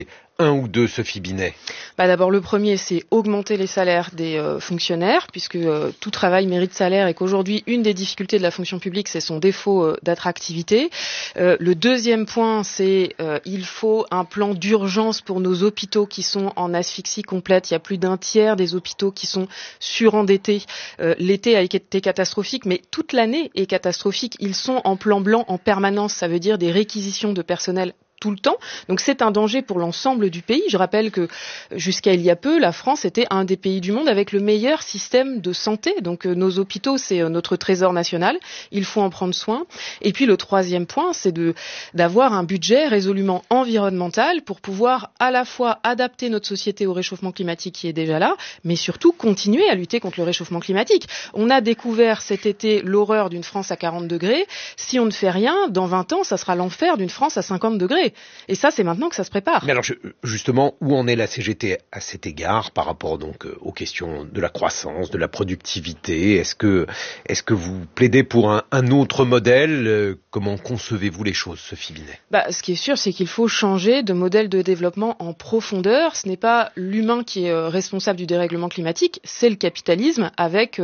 Un ou deux, Sophie Binet? D'abord, le premier, c'est augmenter les salaires des fonctionnaires, puisque tout travail mérite salaire et qu'aujourd'hui, une des difficultés de la fonction publique, c'est son défaut d'attractivité. Le deuxième point, c'est il faut un plan d'urgence pour nos hôpitaux qui sont en asphyxie complète. Il y a plus d'un tiers des hôpitaux qui sont surendettés. L'été a été catastrophique, mais toute l'année est catastrophique. Ils sont en plan blanc en permanence. Ça veut dire des réquisitions de personnel tout le temps. Donc c'est un danger pour l'ensemble du pays. Je rappelle que jusqu'à il y a peu, la France était un des pays du monde avec le meilleur système de santé. Donc nos hôpitaux, c'est notre trésor national. Il faut en prendre soin. Et puis le troisième point, c'est d'avoir un budget résolument environnemental pour pouvoir à la fois adapter notre société au réchauffement climatique qui est déjà là, mais surtout continuer à lutter contre le réchauffement climatique. On a découvert cet été l'horreur d'une France à 40 degrés. Si on ne fait rien, dans 20 ans, ça sera l'enfer d'une France à 50 degrés. Et ça, c'est maintenant que ça se prépare. Mais alors, justement, où en est la CGT à cet égard par rapport donc aux questions de la croissance, de la productivité? Est-ce que vous plaidez pour un autre modèle? Comment concevez-vous les choses, Sophie Binet? Ce qui est sûr, c'est qu'il faut changer de modèle de développement en profondeur. Ce n'est pas l'humain qui est responsable du dérèglement climatique, c'est le capitalisme avec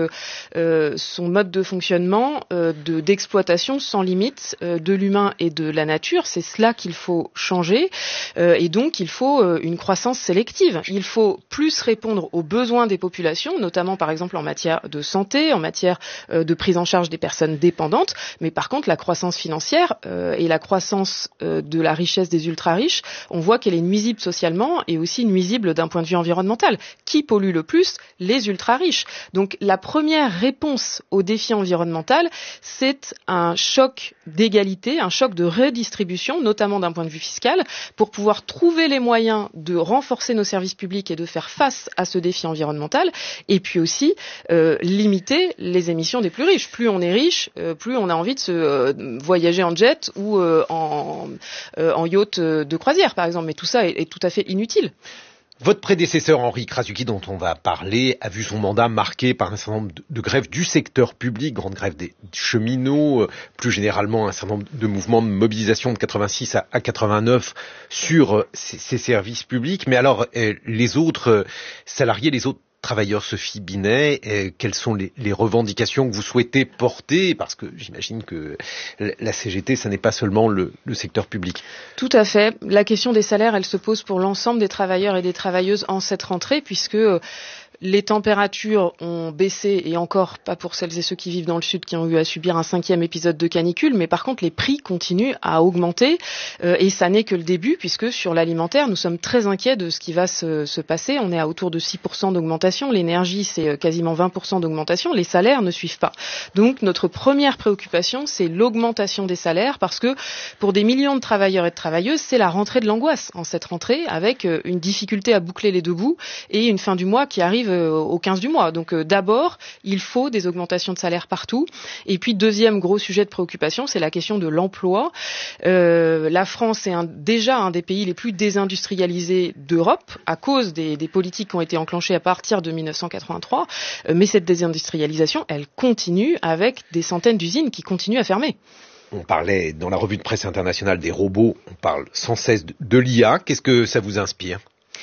son mode de fonctionnement d'exploitation sans limite de l'humain et de la nature. C'est cela qu'il faut changer et donc il faut une croissance sélective. Il faut plus répondre aux besoins des populations, notamment par exemple en matière de santé, en matière de prise en charge des personnes dépendantes, mais par contre la croissance financière et la croissance de la richesse des ultra-riches, on voit qu'elle est nuisible socialement et aussi nuisible d'un point de vue environnemental. Qui pollue le plus? Les ultra-riches. Donc la première réponse au défi environnemental, c'est un choc d'égalité, un choc de redistribution, notamment d'un point de vue fiscal, pour pouvoir trouver les moyens de renforcer nos services publics et de faire face à ce défi environnemental, et puis aussi limiter les émissions des plus riches. Plus on est riche, plus on a envie de se voyager en jet ou en yacht de croisière, par exemple. Mais tout ça est tout à fait inutile. Votre prédécesseur Henri Krasuki, dont on va parler, a vu son mandat marqué par un certain nombre de grèves du secteur public, grande grève des cheminots, plus généralement un certain nombre de mouvements de mobilisation de 86 à 89 sur ces services publics. Mais alors, les autres salariés, les autres travailleurs, Sophie Binet, quelles sont les revendications que vous souhaitez porter? Parce que j'imagine que la CGT, ça n'est pas seulement le secteur public. Tout à fait. La question des salaires, elle se pose pour l'ensemble des travailleurs et des travailleuses en cette rentrée, puisque les températures ont baissé, et encore pas pour celles et ceux qui vivent dans le sud qui ont eu à subir un 5e épisode de canicule, mais par contre les prix continuent à augmenter et ça n'est que le début, puisque sur l'alimentaire nous sommes très inquiets de ce qui va se passer. On est à autour de 6% d'augmentation, l'énergie c'est quasiment 20% d'augmentation, les salaires ne suivent pas. Donc notre première préoccupation c'est l'augmentation des salaires, parce que pour des millions de travailleurs et de travailleuses c'est la rentrée de l'angoisse en cette rentrée, avec une difficulté à boucler les deux bouts et une fin du mois qui arrive au 15 du mois. Donc d'abord, il faut des augmentations de salaire partout. Et puis deuxième gros sujet de préoccupation, c'est la question de l'emploi. La France est déjà un des pays les plus désindustrialisés d'Europe à cause des politiques qui ont été enclenchées à partir de 1983. Mais cette désindustrialisation, elle continue avec des centaines d'usines qui continuent à fermer. On parlait dans la revue de presse internationale des robots, on parle sans cesse de l'IA. Qu'est-ce que ça vous inspire?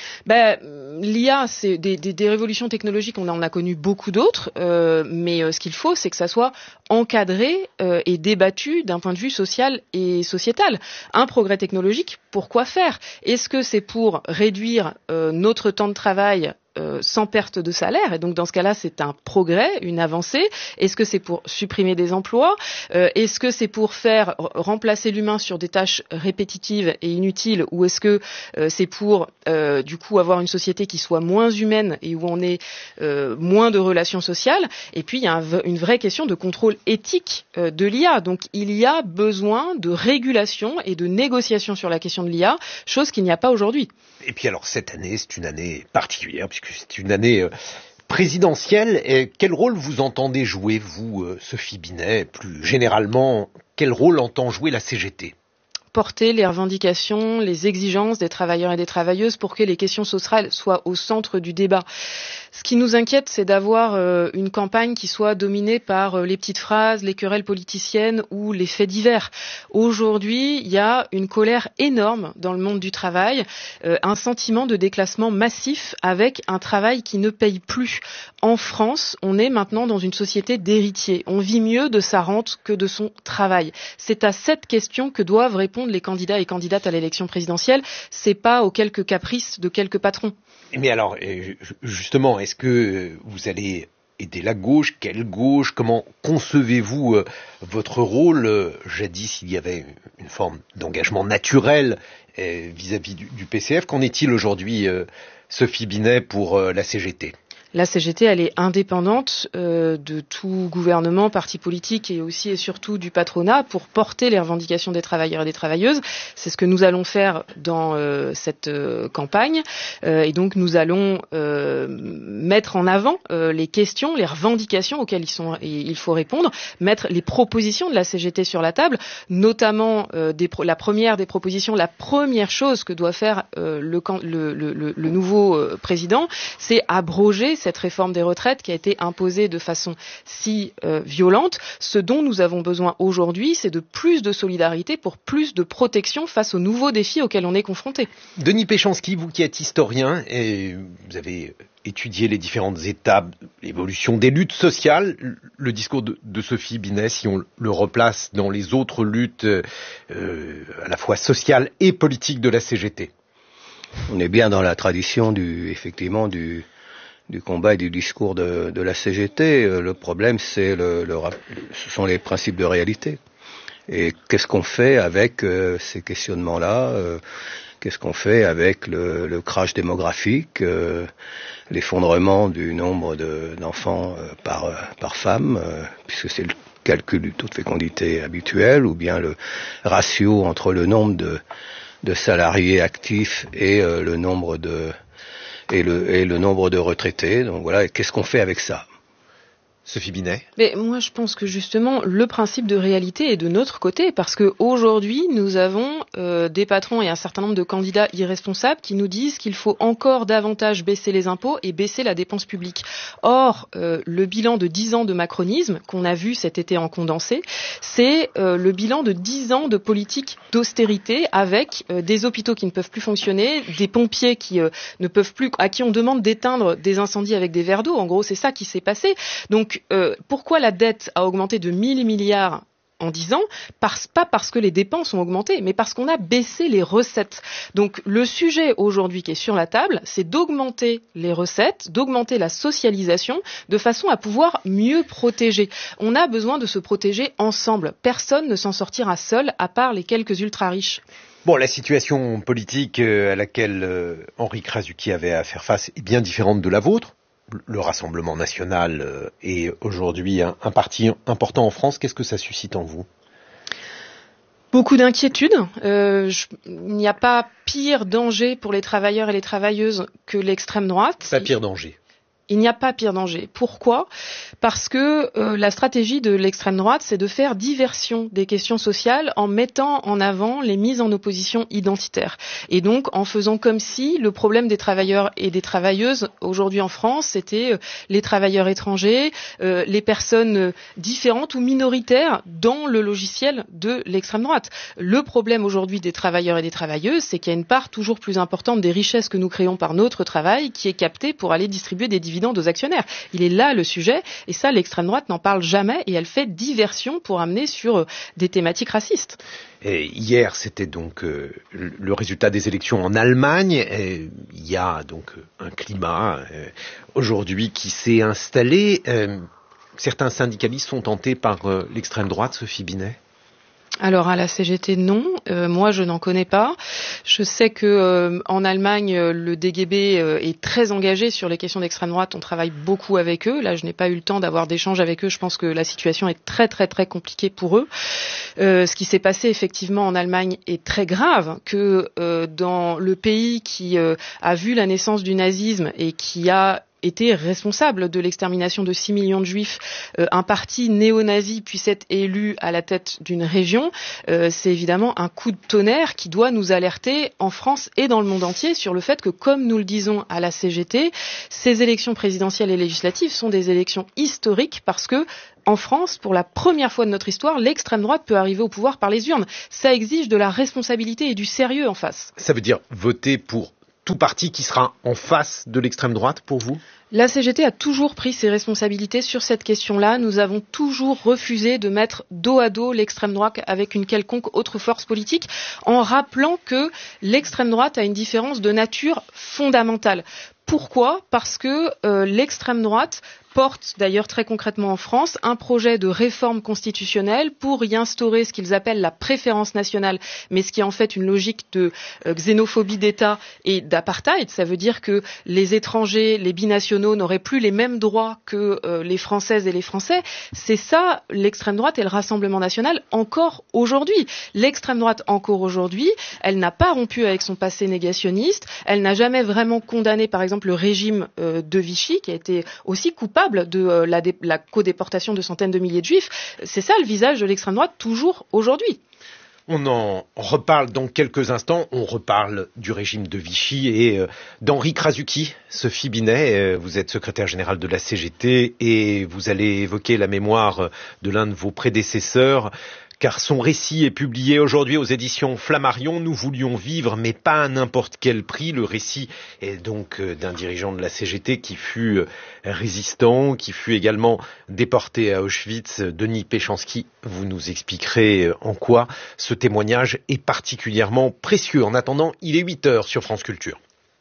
L'IA, c'est des révolutions technologiques, on en a connu beaucoup d'autres, mais ce qu'il faut, c'est que ça soit encadré et débattu d'un point de vue social et sociétal. Un progrès technologique, pourquoi faire? Est-ce que c'est pour réduire notre temps de travail sans perte de salaire, et donc dans ce cas-là c'est un progrès, une avancée? Est-ce que c'est pour supprimer des emplois? Est-ce que c'est pour faire remplacer l'humain sur des tâches répétitives et inutiles, ou est-ce que c'est pour du coup avoir une société qui soit moins humaine et où on ait moins de relations sociales? Et puis il y a une vraie question de contrôle éthique de l'IA. Donc il y a besoin de régulation et de négociation sur la question de l'IA, chose qu'il n'y a pas aujourd'hui. Et puis alors cette année, c'est une année particulière puisque c'est une année présidentielle. Et quel rôle vous entendez jouer, vous, Sophie Binet? Plus généralement, quel rôle entend jouer la CGT? porter les revendications, les exigences des travailleurs et des travailleuses pour que les questions sociales soient au centre du débat. Ce qui nous inquiète, c'est d'avoir une campagne qui soit dominée par les petites phrases, les querelles politiciennes ou les faits divers. Aujourd'hui, il y a une colère énorme dans le monde du travail, un sentiment de déclassement massif avec un travail qui ne paye plus. En France, on est maintenant dans une société d'héritiers. On vit mieux de sa rente que de son travail. C'est à cette question que doivent répondre les candidats et candidates à l'élection présidentielle. C'est pas aux quelques caprices de quelques patrons. Mais alors, justement, est-ce que vous allez aider la gauche? Quelle gauche? Comment concevez-vous votre rôle? Jadis, il y avait une forme d'engagement naturel vis-à-vis du PCF. Qu'en est-il aujourd'hui, Sophie Binet, pour la CGT? La CGT, elle est indépendante de tout gouvernement, parti politique et aussi et surtout du patronat pour porter les revendications des travailleurs et des travailleuses. C'est ce que nous allons faire dans cette campagne. Et donc nous allons mettre en avant les questions, les revendications auxquelles il faut répondre, mettre les propositions de la CGT sur la table, notamment la première des propositions, la première chose que doit faire le nouveau président, c'est abroger cette réforme des retraites qui a été imposée de façon si violente. Ce dont nous avons besoin aujourd'hui, c'est de plus de solidarité pour plus de protection face aux nouveaux défis auxquels on est confronté. Denis Péchanski, vous qui êtes historien, et vous avez étudié les différentes étapes, l'évolution des luttes sociales, le discours de Sophie Binet, si on le replace dans les autres luttes à la fois sociales et politiques de la CGT. On est bien dans la tradition du combat et du discours de la CGT. Le problème, ce sont les principes de réalité. Et qu'est-ce qu'on fait avec ces questionnements-là? Qu'est-ce qu'on fait avec le crash démographique, l'effondrement du nombre d'enfants par femme, puisque c'est le calcul du taux de fécondité habituel, ou bien le ratio entre le nombre de salariés actifs et le nombre de retraités. Donc voilà, qu'est-ce qu'on fait avec ça? Sophie Binet. Mais moi, je pense que justement, le principe de réalité est de notre côté, parce que aujourd'hui, nous avons des patrons et un certain nombre de candidats irresponsables qui nous disent qu'il faut encore davantage baisser les impôts et baisser la dépense publique. Or, le bilan de 10 ans de macronisme, qu'on a vu cet été en condensé, c'est le bilan de 10 ans de politique d'austérité avec des hôpitaux qui ne peuvent plus fonctionner, des pompiers qui ne peuvent plus, à qui on demande d'éteindre des incendies avec des verres d'eau. En gros, c'est ça qui s'est passé. Donc, pourquoi la dette a augmenté de 1000 milliards en 10 ans? Pas parce que les dépenses ont augmenté, mais parce qu'on a baissé les recettes. Donc le sujet aujourd'hui qui est sur la table, c'est d'augmenter les recettes, d'augmenter la socialisation, de façon à pouvoir mieux protéger. On a besoin de se protéger ensemble. Personne ne s'en sortira seul, à part les quelques ultra-riches. Bon, la situation politique à laquelle Henri Krasuki avait à faire face est bien différente de la vôtre. Le Rassemblement national est aujourd'hui un parti important en France. Qu'est-ce que ça suscite en vous? Beaucoup d'inquiétudes. Il n'y a pas pire danger pour les travailleurs et les travailleuses que l'extrême droite. Pas pire danger. Il n'y a pas pire danger. Pourquoi? Parce que la stratégie de l'extrême droite, c'est de faire diversion des questions sociales en mettant en avant les mises en opposition identitaires. Et donc en faisant comme si le problème des travailleurs et des travailleuses aujourd'hui en France, c'était les travailleurs étrangers, les personnes différentes ou minoritaires dans le logiciel de l'extrême droite. Le problème aujourd'hui des travailleurs et des travailleuses, c'est qu'il y a une part toujours plus importante des richesses que nous créons par notre travail qui est captée pour aller distribuer des dividendes aux actionnaires. Il est là le sujet, et ça l'extrême droite n'en parle jamais, et elle fait diversion pour amener sur des thématiques racistes. Et hier, c'était donc le résultat des élections en Allemagne. Et il y a donc un climat aujourd'hui qui s'est installé. Certains syndicalistes sont tentés par l'extrême droite, Sophie Binet. Alors à la CGT non, moi je n'en connais pas. Je sais que en Allemagne le DGB est très engagé sur les questions d'extrême droite. On travaille beaucoup avec eux. Là je n'ai pas eu le temps d'avoir d'échanges avec eux. Je pense que la situation est très très très compliquée pour eux. Ce qui s'est passé effectivement en Allemagne est très grave. Que dans le pays qui a vu la naissance du nazisme et qui a été responsable de l'extermination de 6 millions de juifs, un parti néo-nazi puisse être élu à la tête d'une région, c'est évidemment un coup de tonnerre qui doit nous alerter en France et dans le monde entier sur le fait que, comme nous le disons à la CGT, ces élections présidentielles et législatives sont des élections historiques parce que en France, pour la première fois de notre histoire, l'extrême droite peut arriver au pouvoir par les urnes. Ça exige de la responsabilité et du sérieux en face. Ça veut dire voter pour tout parti qui sera en face de l'extrême droite pour vous ? La CGT a toujours pris ses responsabilités sur cette question-là. Nous avons toujours refusé de mettre dos à dos l'extrême droite avec une quelconque autre force politique, en rappelant que l'extrême droite a une différence de nature fondamentale. Pourquoi ? Parce que l'extrême droite porte d'ailleurs très concrètement en France un projet de réforme constitutionnelle pour y instaurer ce qu'ils appellent la préférence nationale, mais ce qui est en fait une logique de xénophobie d'État et d'apartheid. Ça veut dire que les étrangers, les binationaux n'auraient plus les mêmes droits que les Françaises et les Français. C'est ça l'extrême droite et le Rassemblement national encore aujourd'hui. L'extrême droite encore aujourd'hui, elle n'a pas rompu avec son passé négationniste, elle n'a jamais vraiment condamné par exemple le régime de Vichy qui a été aussi coupable de la codéportation de centaines de milliers de juifs. C'est ça le visage de l'extrême droite toujours aujourd'hui. On en reparle dans quelques instants. On reparle du régime de Vichy et d'Henri Krasuki. Sophie Binet, vous êtes secrétaire générale de la CGT et vous allez évoquer la mémoire de l'un de vos prédécesseurs. Car son récit est publié aujourd'hui aux éditions Flammarion. Nous voulions vivre, mais pas à n'importe quel prix. Le récit est donc d'un dirigeant de la CGT qui fut résistant, qui fut également déporté à Auschwitz. Denis Péchanski, vous nous expliquerez en quoi ce témoignage est particulièrement précieux. En attendant, il est 8h sur France Culture.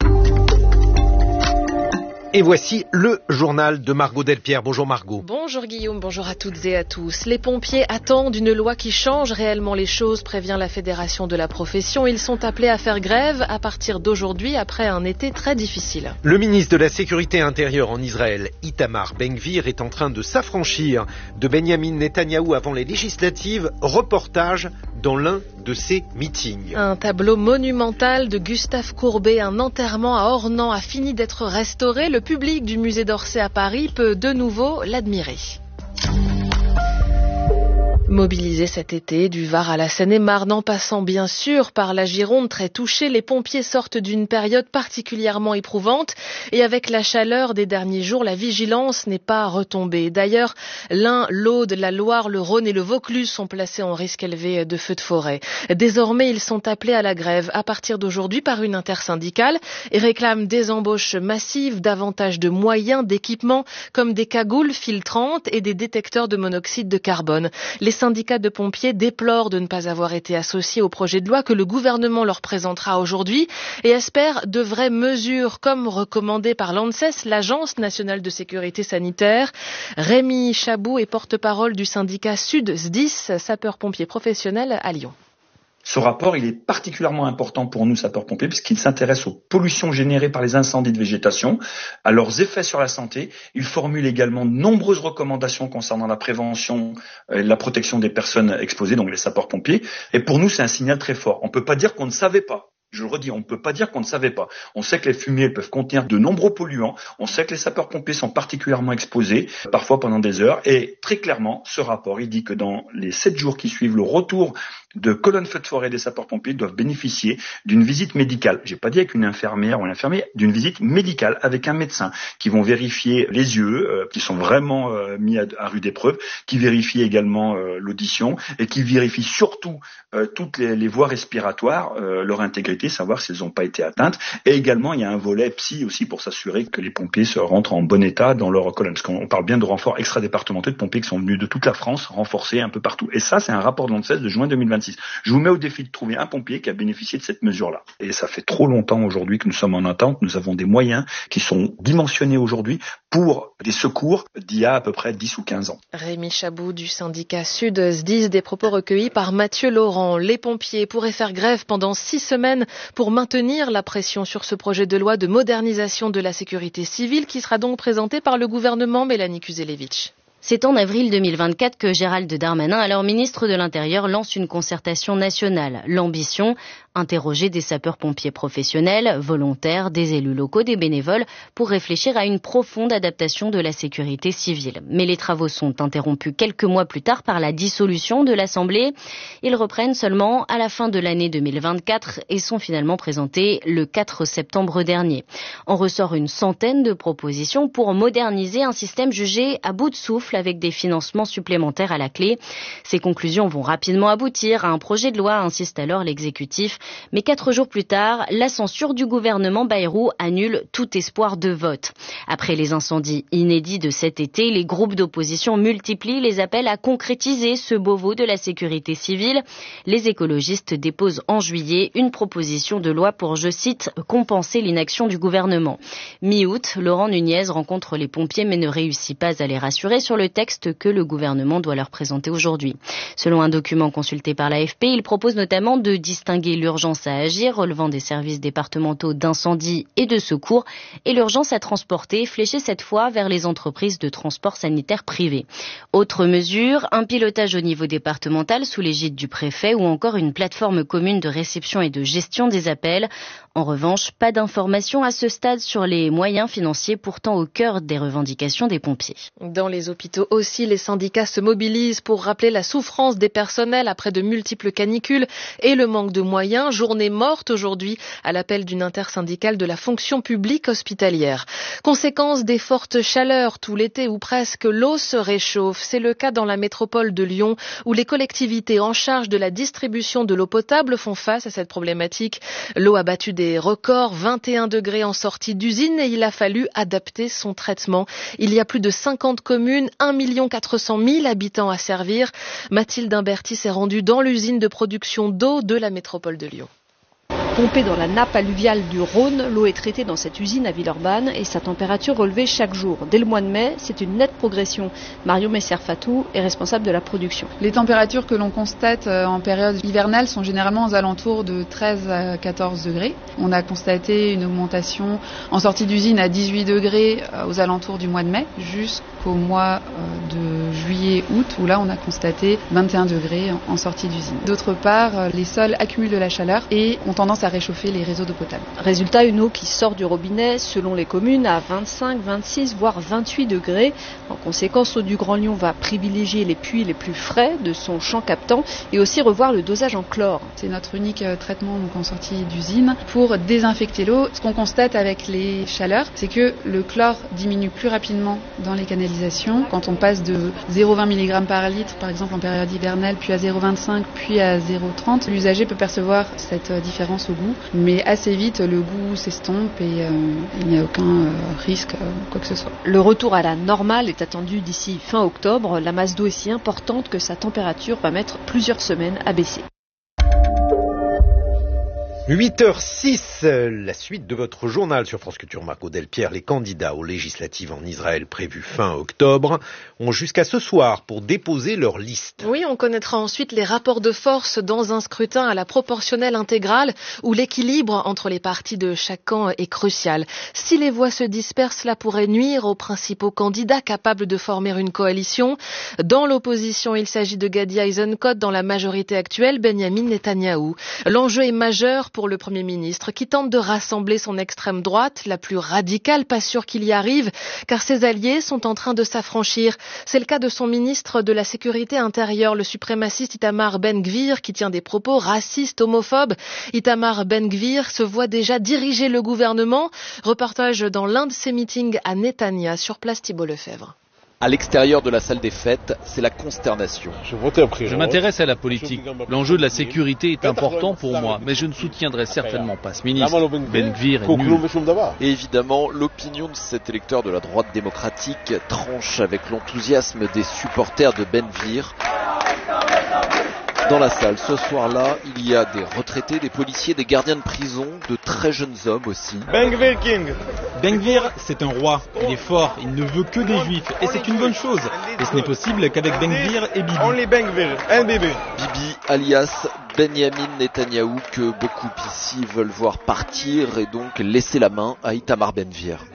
Et voici le journal de Margot Delpierre. Bonjour Margot. Bonjour Guillaume, bonjour à toutes et à tous. Les pompiers attendent une loi qui change réellement les choses, prévient la Fédération de la profession. Ils sont appelés à faire grève à partir d'aujourd'hui après un été très difficile. Le ministre de la Sécurité intérieure en Israël, Itamar Ben-Gvir, est en train de s'affranchir de Benyamin Netanyahou avant les législatives. Reportage dans l'un de ses meetings. Un tableau monumental de Gustave Courbet, un enterrement à Ornans, a fini d'être restauré. Le public du musée d'Orsay à Paris peut de nouveau l'admirer. Mobilisés cet été, du Var à la Seine-et-Marne, en passant bien sûr par la Gironde très touchée, les pompiers sortent d'une période particulièrement éprouvante et avec la chaleur des derniers jours, la vigilance n'est pas retombée. D'ailleurs, l'Ain, l'Aude, la Loire, le Rhône et le Vaucluse sont placés en risque élevé de feux de forêt. Désormais, ils sont appelés à la grève à partir d'aujourd'hui par une intersyndicale et réclament des embauches massives, davantage de moyens, d'équipements comme des cagoules filtrantes et des détecteurs de monoxyde de carbone. Les syndicats de pompiers déplorent de ne pas avoir été associés au projet de loi que le gouvernement leur présentera aujourd'hui et espèrent de vraies mesures comme recommandé par l'ANSES, l'Agence nationale de sécurité sanitaire. Rémi Chabou est porte-parole du syndicat Sud SDIS, sapeurs-pompiers professionnels à Lyon. Ce rapport, il est particulièrement important pour nous, sapeurs-pompiers, puisqu'il s'intéresse aux pollutions générées par les incendies de végétation, à leurs effets sur la santé. Il formule également de nombreuses recommandations concernant la prévention et la protection des personnes exposées, donc les sapeurs-pompiers. Et pour nous, c'est un signal très fort. On ne peut pas dire qu'on ne savait pas. Je le redis, on ne peut pas dire qu'on ne savait pas. On sait que les fumiers peuvent contenir de nombreux polluants. On sait que les sapeurs-pompiers sont particulièrement exposés, parfois pendant des heures. Et très clairement, ce rapport, il dit que dans les 7 jours qui suivent le retour de colonnes feux de forêt des sapeurs-pompiers doivent bénéficier d'une visite médicale. J'ai pas dit avec une infirmière ou un infirmier, d'une visite médicale avec un médecin qui vont vérifier les yeux, qui sont vraiment mis à rude épreuve, qui vérifie également l'audition et qui vérifie surtout toutes les voies respiratoires, leur intégrité, savoir si elles n'ont pas été atteintes. Et également, il y a un volet psy aussi pour s'assurer que les pompiers se rentrent en bon état dans leur colonne. Parce qu'on parle bien de renforts extra-départementaux de pompiers qui sont venus de toute la France, renforcés un peu partout. Et ça, c'est un rapport de l'ANSES de juin 2026. Je vous mets au défi de trouver un pompier qui a bénéficié de cette mesure-là. Et ça fait trop longtemps aujourd'hui que nous sommes en attente. Nous avons des moyens qui sont dimensionnés aujourd'hui pour des secours d'il y a à peu près 10 ou 15 ans. Rémi Chabou du syndicat Sud SDIS, des propos recueillis par Mathieu Laurent. Les pompiers pourraient faire grève pendant 6 semaines pour maintenir la pression sur ce projet de loi de modernisation de la sécurité civile qui sera donc présenté par le gouvernement. Mélanie Kuzelevitch. C'est en avril 2024 que Gérald Darmanin, alors ministre de l'Intérieur, lance une concertation nationale. L'ambition, interroger des sapeurs-pompiers professionnels, volontaires, des élus locaux, des bénévoles, pour réfléchir à une profonde adaptation de la sécurité civile. Mais les travaux sont interrompus quelques mois plus tard par la dissolution de l'Assemblée. Ils reprennent seulement à la fin de l'année 2024 et sont finalement présentés le 4 septembre dernier. En ressort une centaine de propositions pour moderniser un système jugé à bout de souffle avec des financements supplémentaires à la clé. Ces conclusions vont rapidement aboutir à un projet de loi, insiste alors l'exécutif. Mais 4 jours plus tard, la censure du gouvernement Bayrou annule tout espoir de vote. Après les incendies inédits de cet été, les groupes d'opposition multiplient les appels à concrétiser ce Beauvau de la sécurité civile. Les écologistes déposent en juillet une proposition de loi pour, je cite, compenser l'inaction du gouvernement. Mi-août, Laurent Nunez rencontre les pompiers mais ne réussit pas à les rassurer sur le texte que le gouvernement doit leur présenter aujourd'hui. Selon un document consulté par l'AFP, il propose notamment de distinguer l'urgence à agir relevant des services départementaux d'incendie et de secours et l'urgence à transporter, fléchée cette fois vers les entreprises de transport sanitaire privé. Autre mesure, un pilotage au niveau départemental sous l'égide du préfet ou encore une plateforme commune de réception et de gestion des appels. En revanche, pas d'informations à ce stade sur les moyens financiers pourtant au cœur des revendications des pompiers. Dans les hôpitaux aussi, les syndicats se mobilisent pour rappeler la souffrance des personnels après de multiples canicules et le manque de moyens. Journée morte aujourd'hui à l'appel d'une intersyndicale de la fonction publique hospitalière. Conséquence des fortes chaleurs tout l'été ou presque, l'eau se réchauffe. C'est le cas dans la métropole de Lyon où les collectivités en charge de la distribution de l'eau potable font face à cette problématique. L'eau a battu des records, 21 degrés en sortie d'usine et il a fallu adapter son traitement. Il y a plus de 50 communes, 1 400 000 habitants à servir. Mathilde Imberti s'est rendue dans l'usine de production d'eau de la métropole de Lyon. Pompée dans la nappe alluviale du Rhône, l'eau est traitée dans cette usine à Villeurbanne et sa température relevée chaque jour. Dès le mois de mai, c'est une nette progression. Marion Messer-Fatou est responsable de la production. Les températures que l'on constate en période hivernale sont généralement aux alentours de 13 à 14 degrés. On a constaté une augmentation en sortie d'usine à 18 degrés aux alentours du mois de mai jusqu'au mois de juillet-août où là on a constaté 21 degrés en sortie d'usine. D'autre part, les sols accumulent de la chaleur et ont tendance à réchauffer les réseaux d'eau potable. Résultat, une eau qui sort du robinet, selon les communes, à 25, 26, voire 28 degrés. En conséquence, l'eau du Grand Lyon va privilégier les puits les plus frais de son champ captant et aussi revoir le dosage en chlore. C'est notre unique traitement donc, en sortie d'usine pour désinfecter l'eau. Ce qu'on constate avec les chaleurs, c'est que le chlore diminue plus rapidement dans les canalisations. Quand on passe de 0,20 mg par litre, par exemple en période hivernale, puis à 0,25, puis à 0,30, l'usager peut percevoir cette différence au goût, mais assez vite le goût s'estompe et il n'y a aucun risque, quoi que ce soit. Le retour à la normale est attendu d'ici fin octobre. La masse d'eau est si importante que sa température va mettre plusieurs semaines à baisser. 8h06, la suite de votre journal sur France Culture. Marco Delpierre. Les candidats aux législatives en Israël prévues fin octobre ont jusqu'à ce soir pour déposer leur liste. Oui, on connaîtra ensuite les rapports de force dans un scrutin à la proportionnelle intégrale où l'équilibre entre les partis de chaque camp est crucial. Si les voix se dispersent, cela pourrait nuire aux principaux candidats capables de former une coalition. Dans l'opposition, il s'agit de Gadi Eisenkot, dans la majorité actuelle, Benyamin Netanyahou. L'enjeu est majeur pour le Premier ministre qui tente de rassembler son extrême droite, la plus radicale, pas sûr qu'il y arrive, car ses alliés sont en train de s'affranchir. C'est le cas de son ministre de la Sécurité intérieure, le suprémaciste Itamar Ben-Gvir, qui tient des propos racistes, homophobes. Itamar Ben-Gvir se voit déjà diriger le gouvernement. Reportage dans l'un de ses meetings à Netanya, sur place Thibault Lefebvre. À l'extérieur de la salle des fêtes, c'est la consternation. Je m'intéresse à la politique. L'enjeu de la sécurité est important pour moi, mais je ne soutiendrai certainement pas ce ministre. Ben-Gvir est nul. Et évidemment, l'opinion de cet électeur de la droite démocratique tranche avec l'enthousiasme des supporters de Ben-Gvir. Dans la salle, ce soir-là, il y a des retraités, des policiers, des gardiens de prison, de très jeunes hommes aussi. Ben-Gvir King. Ben-Gvir, c'est un roi. Il est fort, il ne veut que des juifs. Et c'est une bonne chose. Et ce n'est possible qu'avec Ben-Gvir et Bibi. Only Ben-Gvir and Bibi. Bibi, alias Benyamin Netanyahou, que beaucoup ici veulent voir partir et donc laisser la main à Itamar Ben-Gvir.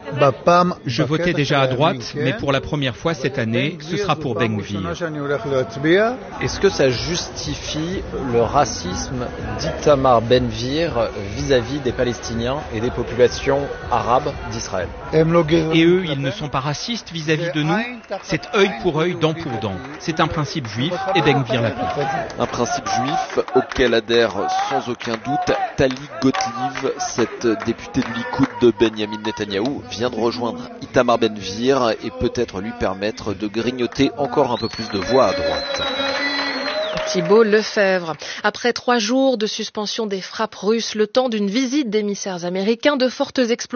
Je votais déjà à droite, mais pour la première fois cette année, ce sera pour Ben Gvir. Est-ce que ça justifie le racisme d'Itamar Ben Gvir vis-à-vis des Palestiniens et des populations arabes d'Israël? Et eux, ils ne sont pas racistes vis-à-vis de nous. C'est œil pour œil, dent pour dent. C'est un principe juif et Ben Gvir l'applique. Un principe juif auquel adhère sans aucun doute Tali Gottlieb, cette députée du Likoud de Benyamin Netanyahou, vient de rejoindre Itamar Ben Gvir et peut-être lui permettre de grignoter encore un peu plus de voix à droite. Thibault Lefebvre. Après 3 jours de suspension des frappes russes, le temps d'une visite d'émissaires américains, de fortes explosions